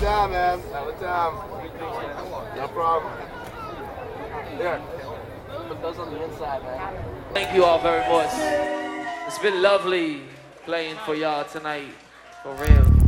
time, man. Have a time. No problem. Yeah. Put those on the inside, man. Thank you all very much. It's been lovely playing for y'all tonight. For real.